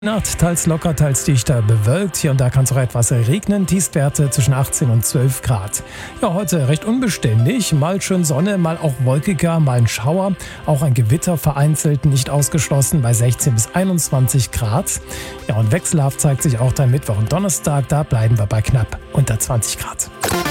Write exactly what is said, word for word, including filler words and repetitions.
Nacht teils locker, teils dichter bewölkt. Hier und da kann es auch etwas regnen. Tiefstwerte zwischen achtzehn und zwölf Grad. Ja, heute recht unbeständig. Mal schön Sonne, mal auch wolkiger, mal ein Schauer. Auch ein Gewitter vereinzelt nicht ausgeschlossen bei sechzehn bis einundzwanzig Grad. Ja, und wechselhaft zeigt sich auch der Mittwoch und Donnerstag. Da bleiben wir bei knapp unter zwanzig Grad.